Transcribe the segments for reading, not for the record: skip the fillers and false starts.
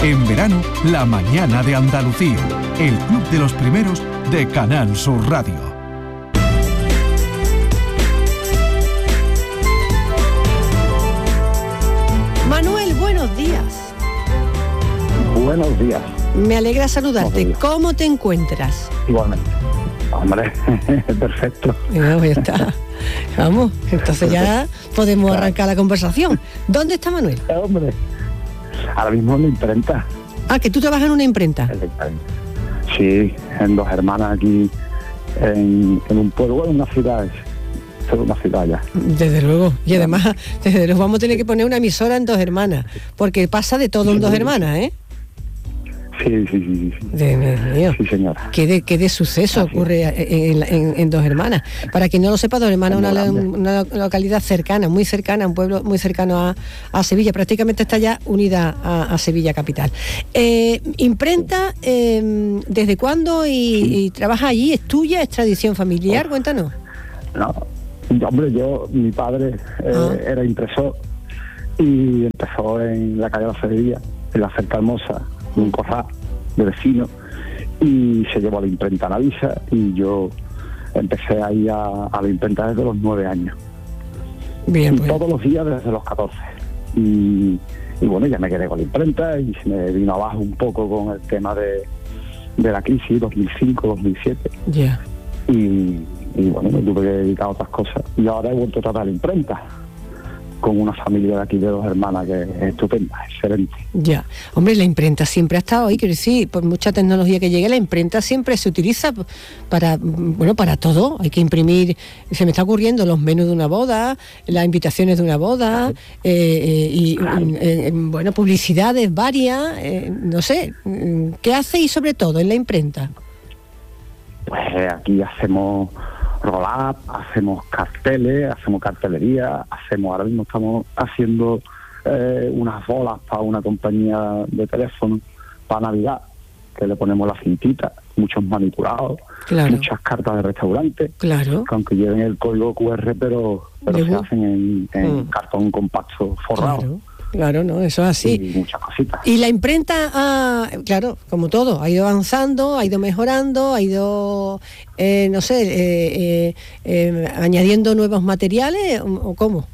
En verano, La Mañana de Andalucía, el club de los primeros de Canal Sur Radio. Manuel, buenos días. Buenos días. Me alegra saludarte. ¿Cómo te encuentras? Igualmente. Hombre, perfecto. Ya está. Vamos, entonces ya podemos arrancar la conversación. ¿Dónde está Manuel? Hombre, ahora mismo en la imprenta. Ah, que tú trabajas en una imprenta. Sí, en Dos Hermanas aquí, en un pueblo, en una ciudad. Es una ciudad ya. Desde luego. Y además, desde luego vamos a tener que poner una emisora en Dos Hermanas, porque pasa de todo en Dos Hermanas, ¿eh? Sí. Dios mío. Sí, señora. ¿Qué de suceso ocurre en Dos Hermanas? Para quien no lo sepa, Dos Hermanas es una localidad cercana, muy cercana, un pueblo muy cercano a Sevilla, prácticamente está ya unida a Sevilla capital. Imprenta, ¿desde cuándo y trabaja allí? ¿Es tuya? ¿Es tradición familiar? Cuéntanos. No, hombre, mi padre era impresor y empezó en la calle de la Sevilla, en la Cerca Hermosa, un corral de vecino, y se llevó a la imprenta Navisa, y yo empecé ahí a la imprenta desde los 9 años. Bien, y pues. Todos los días desde los 14. Y bueno, ya me quedé con la imprenta y se me vino abajo un poco con el tema de la crisis 2005-2007. Ya. Y bueno, me tuve que dedicar a otras cosas. Y ahora he vuelto a tratar la imprenta con una familia de aquí de Dos Hermanas que es estupenda, excelente. Ya, hombre, la imprenta siempre ha estado ahí, quiero decir, por mucha tecnología que llegue, la imprenta siempre se utiliza para todo. Hay que imprimir, se me está ocurriendo los menús de una boda, las invitaciones de una boda, publicidades varias, no sé, ¿qué hacéis sobre todo en la imprenta? Pues aquí hacemos roll-up, hacemos carteles, hacemos cartelería, ahora mismo estamos haciendo unas bolas para una compañía de teléfono para Navidad, que le ponemos la cintita, muchos manipulados, muchas cartas de restaurante, que aunque lleven el código QR, pero se hacen en cartón compacto forrado. Claro, no, eso es así. Y muchas cositas. Y la imprenta, claro, como todo, ha ido avanzando, ha ido mejorando, ha ido, añadiendo nuevos materiales, ¿o cómo?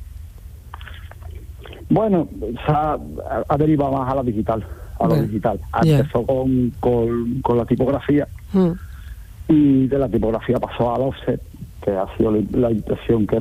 Bueno, ha derivado más a la digital, digital. Empezó con la tipografía, y de la tipografía pasó al offset, que ha sido la impresión que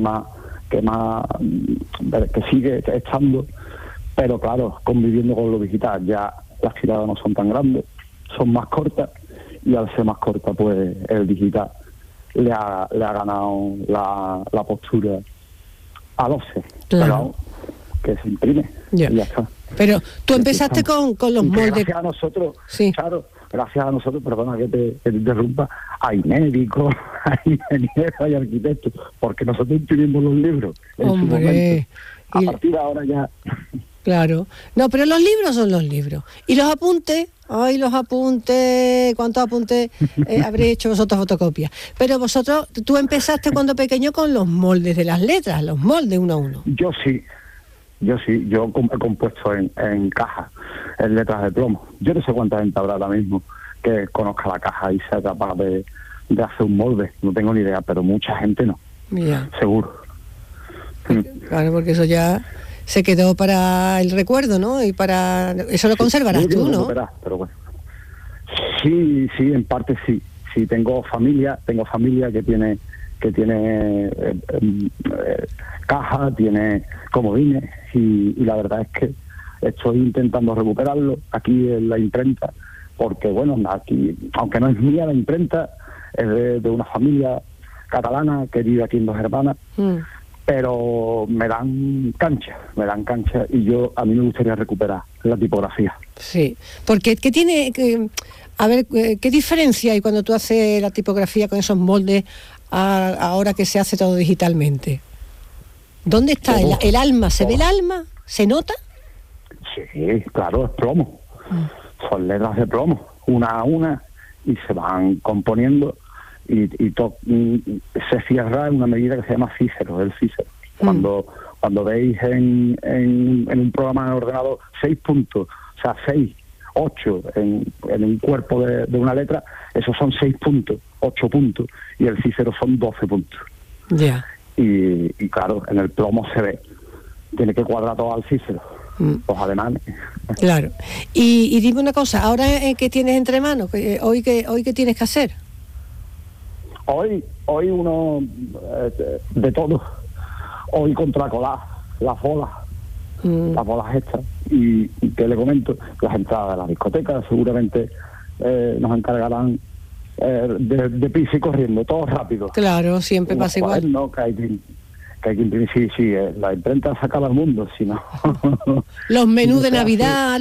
sigue estando. Pero claro, conviviendo con lo digital, ya las tiradas no son tan grandes, son más cortas, y al ser más corta, pues el digital le ha ganado la postura al offset, que se imprime, y ya está. Pero tú empezaste con los moldes. Gracias a nosotros, gracias a nosotros, perdona que te interrumpa, hay médicos, hay ingenieros, hay arquitectos, porque nosotros imprimimos los libros en su momento. A partir de ahora ya... Claro. No, pero los libros son los libros. Y los apuntes, ¿cuántos apuntes habréis hecho vosotros fotocopias? Pero tú empezaste cuando pequeño con los moldes de las letras, los moldes 1 a 1. Yo sí, yo he compuesto en cajas, en letras de plomo. Yo no sé cuánta gente habrá ahora mismo que conozca la caja y sea capaz de hacer un molde, no tengo ni idea, pero mucha gente no, seguro. Claro, porque eso ya... se quedó para el recuerdo, ¿no? Y para eso lo conservarás tú, ¿no? Pero bueno. Sí, en parte sí. Sí, tengo familia que tiene caja, tiene comodines, y la verdad es que estoy intentando recuperarlo aquí en la imprenta, porque bueno, aquí, aunque no es mía la imprenta, es de una familia catalana que vive aquí en Dos Hermanas. Pero me dan cancha, y a mí me gustaría recuperar la tipografía. Sí, porque ¿qué tiene? ¿Qué diferencia hay cuando tú haces la tipografía con esos moldes ahora que se hace todo digitalmente? ¿Dónde está el alma? ¿Se ve el alma? ¿Se nota? Sí, claro, es plomo. Son letras de plomo, una a una, y se van componiendo. Y se cierra en una medida que se llama Cícero, el Cícero. Cuando veis en un programa de ordenador 6 puntos, o sea, 6 8 en un cuerpo de una letra, esos son 6 puntos, 8 puntos, y el Cícero son 12 puntos. Ya. Y claro, en el plomo se ve, tiene que cuadrar todo al Cícero, los alemanes. Claro. Y dime una cosa, ahora ¿qué tienes entre manos? ¿Hoy qué tienes que hacer? Hoy uno de todo. Hoy contracolar las bolas extras. Y que le comento, las entradas de las discotecas seguramente nos encargarán de prisa y corriendo, todo rápido. Claro, siempre pasa igual. No, que hay que imprimir, sí, la imprenta se acaba el mundo, si no. Los menús de Navidad,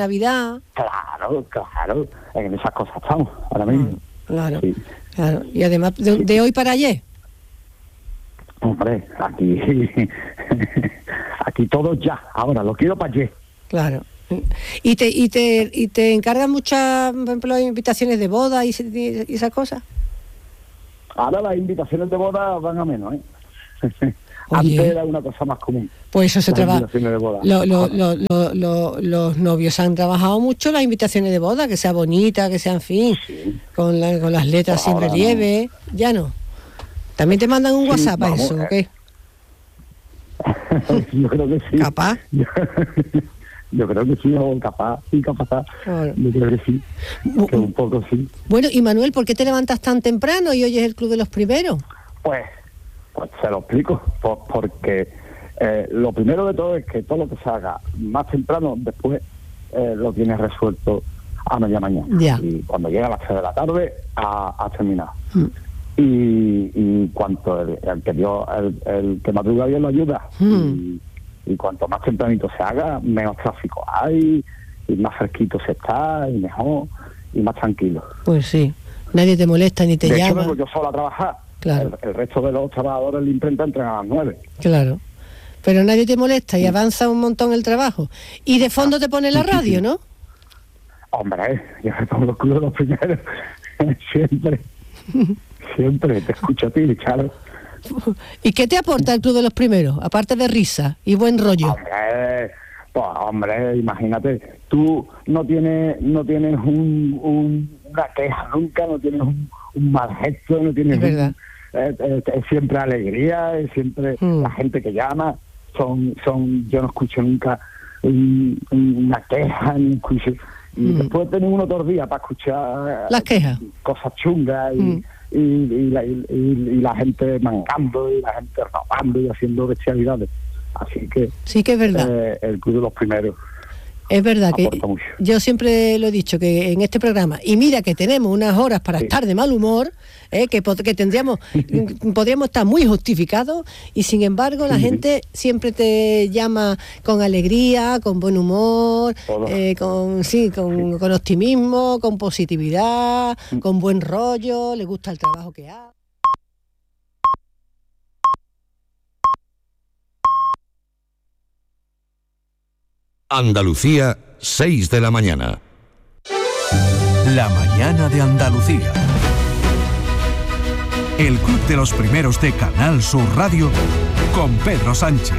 Claro, en esas cosas estamos ahora mismo. Claro, sí. Claro. Y además, de hoy para ayer. Hombre, aquí todo ya, ahora lo quiero para ayer. Claro. ¿Y te encargan muchas, por ejemplo, invitaciones de boda y esas cosas? Ahora las invitaciones de boda van a menos, ¿eh? Oye, antes era una cosa más común. Pues eso se trabaja. Los los novios han trabajado mucho las invitaciones de boda, que sea bonita, que sea, en fin, sí. con las letras sin relieve. No. Ya no. ¿También te mandan un WhatsApp a eso, o qué? Yo creo que sí. ¿Capaz? Yo creo que sí, o capaz. Claro. Yo creo que sí, que un poco sí. Bueno, y Manuel, ¿por qué te levantas tan temprano y oyes el Club de los Primeros? Pues se lo explico, porque lo primero de todo es que todo lo que se haga más temprano, después lo tienes resuelto a media mañana. Ya. Y cuando llega a las 3 de la tarde, ha terminado. Y cuanto el que madruga bien lo ayuda, y cuanto más tempranito se haga, menos tráfico hay, y más fresquito se está, y mejor, y más tranquilo. Pues sí, nadie te molesta ni te llama. De hecho, vengo yo solo a trabajar. Claro. El resto de los trabajadores de la imprenta entran a las 9. Claro. Pero nadie te molesta y avanza un montón el trabajo. Y de fondo te pone la radio, ¿no? Hombre, yo me pongo los Clubes los Primeros. Siempre te escucho a ti, Charo. ¿Y qué te aporta el Club de los Primeros? Aparte de risa y buen rollo. Hombre, imagínate, tú no tienes una queja nunca, no tienes un mal gesto, no tienes... Es verdad. Es siempre alegría, es siempre la gente que llama, yo no escucho nunca una queja, ni escucho... Y después tenemos uno otro día para escuchar las quejas, cosas chungas y la gente mangando y la gente robando y haciendo bestialidades. Así que sí que es verdad. El Club de los Primeros es verdad que mucho. Yo siempre lo he dicho que en este programa, y mira que tenemos unas horas para estar de mal humor, que podríamos estar muy justificados, y sin embargo la gente siempre te llama con alegría, con buen humor, con optimismo, con positividad, con buen rollo, le gusta el trabajo que hace. Andalucía, 6 de la mañana. La mañana de Andalucía. El Club de los Primeros de Canal Sur Radio con Pedro Sánchez.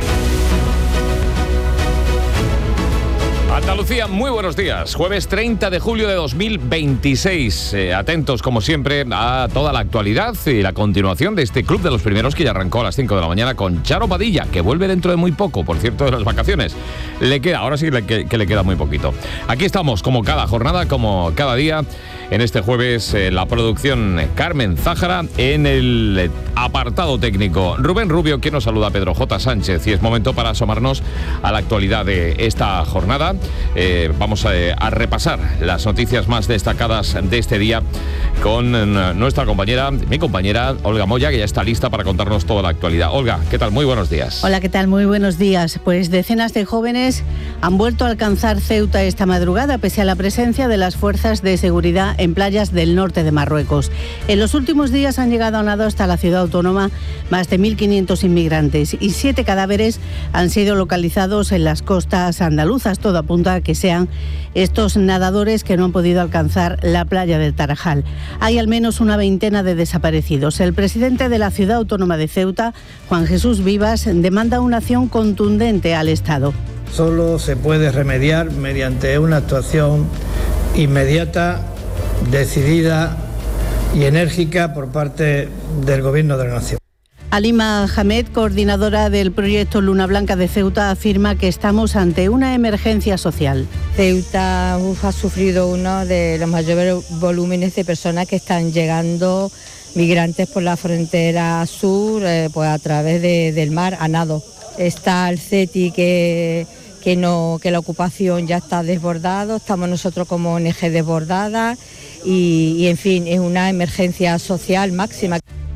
Andalucía, muy buenos días. Jueves 30 de julio de 2026. Atentos, como siempre, a toda la actualidad y la continuación de este Club de los Primeros que ya arrancó a las 5 de la mañana con Charo Padilla, que vuelve dentro de muy poco, por cierto, de las vacaciones. Ahora sí que le queda muy poquito. Aquí estamos, como cada jornada, como cada día. En este jueves, la producción Carmen Zájara, en el apartado técnico Rubén Rubio, que nos saluda Pedro J. Sánchez, y es momento para asomarnos a la actualidad de esta jornada. Vamos a repasar las noticias más destacadas de este día con mi compañera Olga Moya, que ya está lista para contarnos toda la actualidad. Olga, ¿qué tal? Muy buenos días. Hola, ¿qué tal? Muy buenos días. Pues decenas de jóvenes han vuelto a alcanzar Ceuta esta madrugada, pese a la presencia de las fuerzas de seguridad en playas del norte de Marruecos. En los últimos días han llegado a nado hasta la ciudad autónoma más de 1.500 inmigrantes y 7 cadáveres han sido localizados en las costas andaluzas. Todo apunta a que sean estos nadadores que no han podido alcanzar la playa del Tarajal. Hay al menos una veintena de desaparecidos. El presidente de la ciudad autónoma de Ceuta, Juan Jesús Vivas, demanda una acción contundente al Estado. Solo se puede remediar mediante una actuación inmediata, decidida y enérgica por parte del Gobierno de la Nación. Halima Hamed, coordinadora del proyecto Luna Blanca de Ceuta, afirma que estamos ante una emergencia social. Ceuta ha sufrido uno de los mayores volúmenes de personas que están llegando, migrantes por la frontera sur, pues a través del mar a nado. Está el CETI que la ocupación ya está desbordado, estamos nosotros como ONG desbordadas y en fin, es una emergencia social máxima.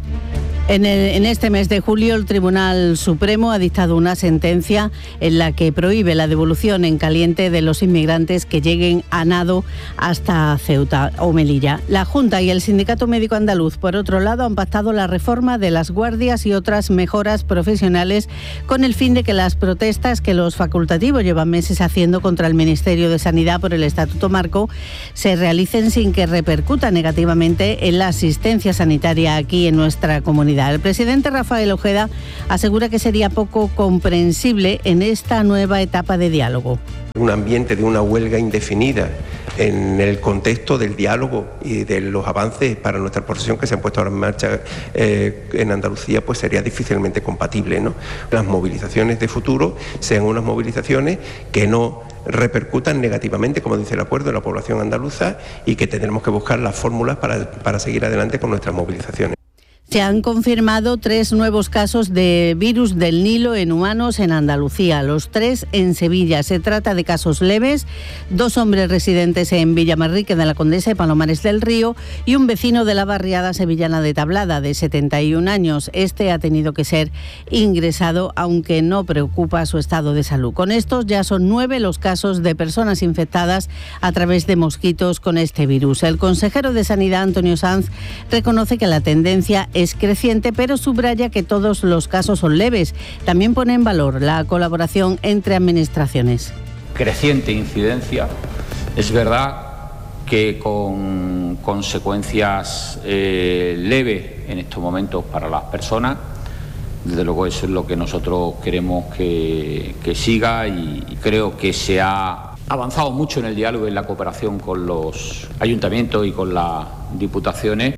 En este mes de julio, el Tribunal Supremo ha dictado una sentencia en la que prohíbe la devolución en caliente de los inmigrantes que lleguen a nado hasta Ceuta o Melilla. La Junta y el Sindicato Médico Andaluz, por otro lado, han pactado la reforma de las guardias y otras mejoras profesionales con el fin de que las protestas que los facultativos llevan meses haciendo contra el Ministerio de Sanidad por el Estatuto Marco se realicen sin que repercuta negativamente en la asistencia sanitaria aquí en nuestra comunidad. El presidente Rafael Ojeda asegura que sería poco comprensible en esta nueva etapa de diálogo. Un ambiente de una huelga indefinida en el contexto del diálogo y de los avances para nuestra profesión que se han puesto ahora en marcha en Andalucía, pues sería difícilmente compatible, ¿no? Las movilizaciones de futuro sean unas movilizaciones que no repercutan negativamente, como dice el acuerdo, en la población andaluza, y que tendremos que buscar las fórmulas para seguir adelante con nuestras movilizaciones. Se han confirmado 3 nuevos casos de virus del Nilo en humanos en Andalucía, los 3 en Sevilla. Se trata de casos leves, 2 hombres residentes en Villamarrique de la Condesa y Palomares del Río y un vecino de la barriada sevillana de Tablada, de 71 años. Este ha tenido que ser ingresado, aunque no preocupa su estado de salud. Con estos ya son 9 los casos de personas infectadas a través de mosquitos con este virus. El consejero de Sanidad, Antonio Sanz, reconoce que la tendencia es creciente, pero subraya que todos los casos son leves. También pone en valor la colaboración entre administraciones. Creciente incidencia, es verdad que con consecuencias leves en estos momentos para las personas. Desde luego eso es lo que nosotros queremos que siga, y creo que se ha avanzado mucho en el diálogo y en la cooperación con los ayuntamientos y con las diputaciones.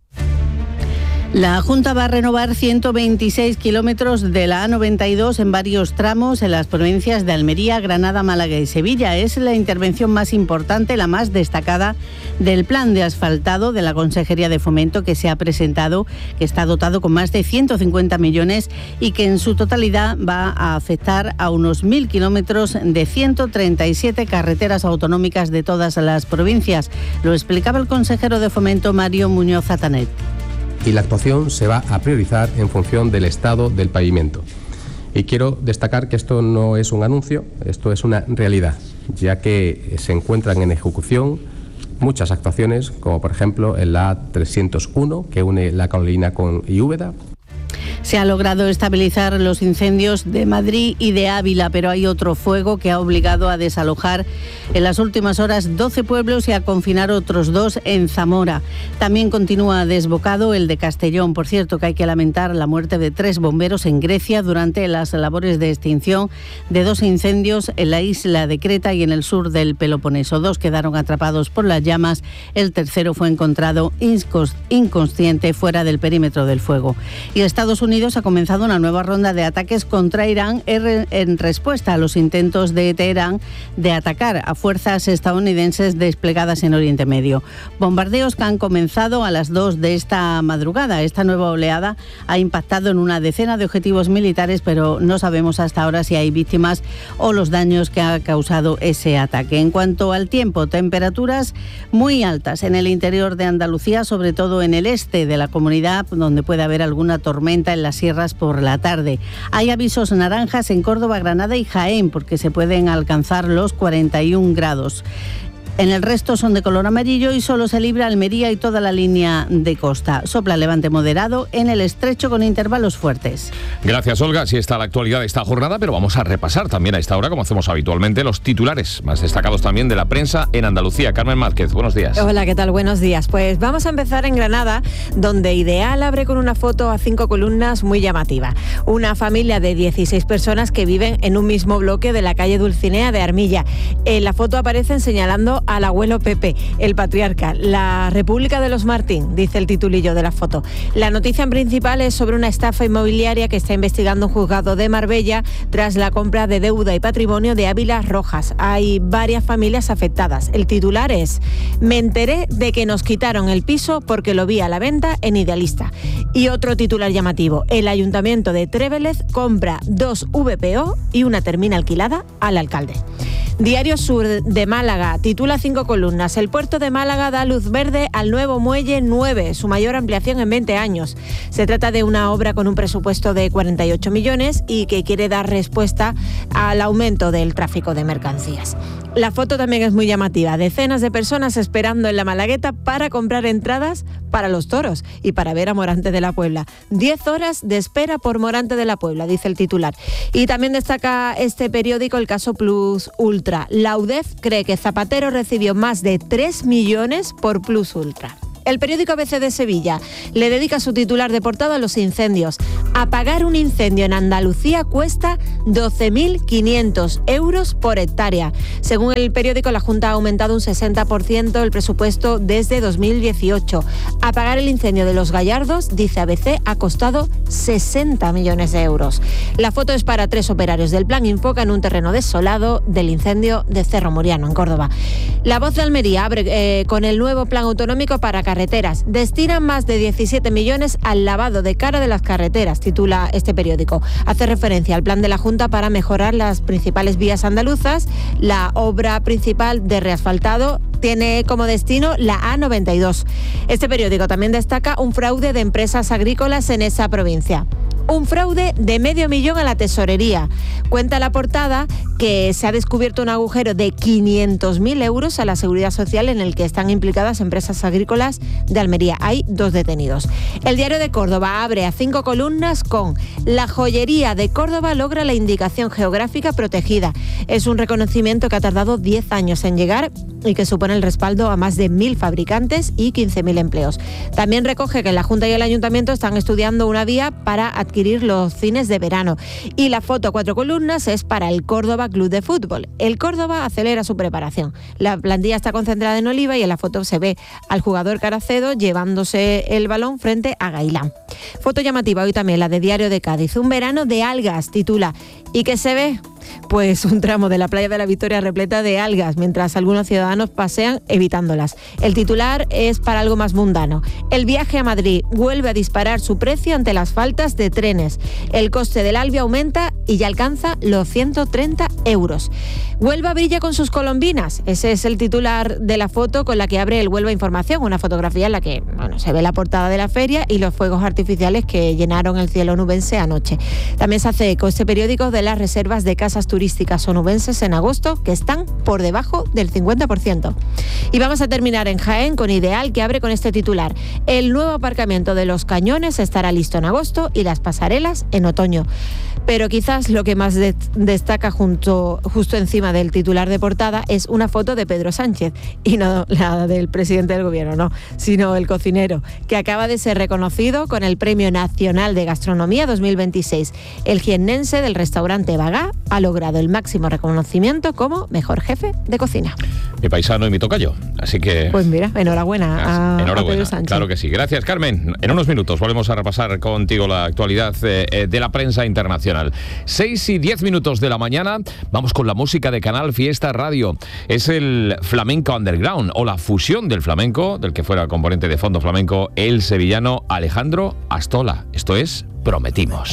La Junta va a renovar 126 kilómetros de la A92 en varios tramos en las provincias de Almería, Granada, Málaga y Sevilla. Es la intervención más importante, la más destacada del plan de asfaltado de la Consejería de Fomento que se ha presentado, que está dotado con más de 150 millones y que en su totalidad va a afectar a unos 1.000 kilómetros de 137 carreteras autonómicas de todas las provincias. Lo explicaba el consejero de Fomento, Mario Muñoz Atanet. Y la actuación se va a priorizar en función del estado del pavimento. Y quiero destacar que esto no es un anuncio, esto es una realidad, ya que se encuentran en ejecución muchas actuaciones, como por ejemplo en la A301, que une La Carolina con Úbeda. Se ha logrado estabilizar los incendios de Madrid y de Ávila, pero hay otro fuego que ha obligado a desalojar en las últimas horas 12 pueblos y a confinar otros 2 en Zamora. También continúa desbocado el de Castellón. Por cierto, que hay que lamentar la muerte de 3 bomberos en Grecia durante las labores de extinción de 2 incendios en la isla de Creta y en el sur del Peloponeso. 2 quedaron atrapados por las llamas, el tercero fue encontrado inconsciente fuera del perímetro del fuego. Y Estados Unidos ha comenzado una nueva ronda de ataques contra Irán en respuesta a los intentos de Teherán de atacar a fuerzas estadounidenses desplegadas en Oriente Medio. Bombardeos que han comenzado a las 2 de esta madrugada. Esta nueva oleada ha impactado en una decena de objetivos militares, pero no sabemos hasta ahora si hay víctimas o los daños que ha causado ese ataque. En cuanto al tiempo, temperaturas muy altas en el interior de Andalucía, sobre todo en el este de la comunidad, donde puede haber alguna tormenta en las sierras por la tarde. Hay avisos naranjas en Córdoba, Granada y Jaén, porque se pueden alcanzar los 41 grados. En el resto son de color amarillo y solo se libra Almería y toda la línea de costa. Sopla levante moderado en el estrecho con intervalos fuertes. Gracias, Olga. Así está la actualidad de esta jornada, pero vamos a repasar también a esta hora, como hacemos habitualmente, los titulares más destacados también de la prensa en Andalucía. Carmen Márquez, buenos días. Hola, ¿qué tal? Buenos días. Pues vamos a empezar en Granada, donde Ideal abre con una foto a 5 columnas muy llamativa. Una familia de 16 personas que viven en un mismo bloque de la calle Dulcinea de Armilla. En la foto aparecen señalando al abuelo Pepe, el patriarca. La República de los Martín, dice el titulillo de la foto. La noticia principal es sobre una estafa inmobiliaria que está investigando un juzgado de Marbella tras la compra de deuda y patrimonio de Ávila Rojas. Hay varias familias afectadas. El titular es: me enteré de que nos quitaron el piso porque lo vi a la venta en Idealista. Y otro titular llamativo: el Ayuntamiento de Trévelez compra 2 VPO y una termina alquilada al alcalde. Diario Sur de Málaga titula 5 columnas. El puerto de Málaga da luz verde al nuevo muelle 9, su mayor ampliación en 20 años. Se trata de una obra con un presupuesto de 48 millones y que quiere dar respuesta al aumento del tráfico de mercancías. La foto también es muy llamativa. Decenas de personas esperando en la Malagueta para comprar entradas para los toros y para ver a Morante de la Puebla. 10 horas de espera por Morante de la Puebla, dice el titular. Y también destaca este periódico el caso Plus Ultra. La UDEF cree que Zapatero recibió más de 3 millones por Plus Ultra. El periódico ABC de Sevilla le dedica su titular de portada a los incendios. Apagar un incendio en Andalucía cuesta 12.500 euros por hectárea. Según el periódico, la Junta ha aumentado un 60% el presupuesto desde 2018. Apagar el incendio de Los Gallardos, dice ABC, ha costado 60 millones de euros. La foto es para 3 operarios del Plan Infoca en un terreno desolado del incendio de Cerro Muriano, en Córdoba. La Voz de Almería abre con el nuevo plan autonómico para carreteras. Destinan más de 17 millones al lavado de cara de las carreteras, titula este periódico. Hace referencia al plan de la Junta para mejorar las principales vías andaluzas. La obra principal de reasfaltado tiene como destino la A92. Este periódico también destaca un fraude de empresas agrícolas en esa provincia. Un fraude de $500,000 a la tesorería. Cuenta la portada que se ha descubierto un agujero de 500.000 euros a la Seguridad Social en el que están implicadas empresas agrícolas de Almería. Hay 2 detenidos. El Diario de Córdoba abre a 5 columnas con: la joyería de Córdoba logra la indicación geográfica protegida. Es un reconocimiento que ha tardado 10 años en llegar y que supone el respaldo a más de 1.000 fabricantes y 15.000 empleos. También recoge que la Junta y el Ayuntamiento están estudiando una vía para adquirir los cines de verano. Y la foto a 4 columnas es para el Córdoba Club de Fútbol. El Córdoba acelera su preparación. La plantilla está concentrada en Oliva y en la foto se ve al jugador Caracedo llevándose el balón frente a Gailán. Foto llamativa hoy también la de Diario de Cádiz. Un verano de algas, titula. ¿Y qué se ve? Pues un tramo de la playa de la Victoria repleta de algas, mientras algunos ciudadanos pasean evitándolas. El titular es para algo más mundano. El viaje a Madrid vuelve a disparar su precio ante las faltas de trenes. El coste del Alvia aumenta y ya alcanza los 130 euros. Huelva brilla con sus colombinas. Ese es el titular de la foto con la que abre el Huelva Información, una fotografía en la que se ve la portada de la feria y los fuegos artificiales que llenaron el cielo onubense anoche. También se hace eco este periódico de las reservas de casas turísticas onubenses en agosto, que están por debajo del 50%. Y vamos a terminar en Jaén con Ideal, que abre con este titular. El nuevo aparcamiento de Los Cañones estará listo en agosto y las pasarelas en otoño. Pero quizás lo que más destaca justo encima del titular de portada es una foto de Pedro Sánchez, y no la del presidente del gobierno, no, sino el cocinero, que acaba de ser reconocido con el Premio Nacional de Gastronomía 2026. El jiennense del restaurante Bagá ha logrado el máximo reconocimiento como mejor jefe de cocina. Mi paisano y mi tocayo, así que... Pues mira, enhorabuena a Pedro Sánchez. Claro que sí. Gracias, Carmen. En unos minutos volvemos a repasar contigo la actualidad de la prensa internacional. 6:10 de la mañana, vamos con la música de Canal Fiesta Radio. Es el flamenco underground, o la fusión del flamenco, del que fuera componente de Fondo Flamenco, el sevillano Alejandro Astola. Esto es Prometimos.